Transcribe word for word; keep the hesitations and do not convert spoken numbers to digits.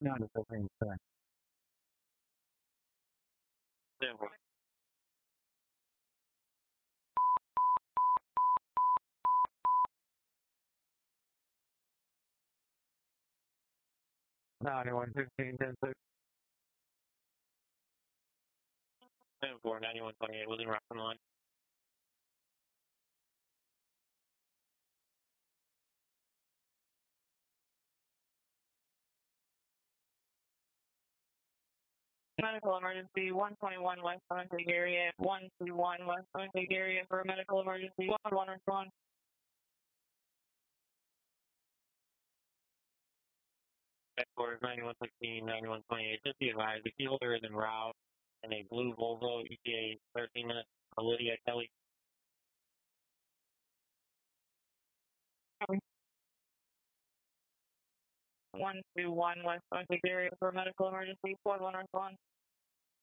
Not a thing, sir. ninety-one fifteen, ten six. four, ninety-one twenty-eight, William Rockland line. Medical emergency, one twenty-one West Winnipeg area, one two one West Winnipeg area for a medical emergency, one one respond. Headquarters ninety-one sixteen, ninety-one twenty-eight, just be advised, the key holder is en route in a blue Volvo E T A thirteen minutes, Lydia Kelly. one two one West Winnipeg area for a medical emergency, one one respond.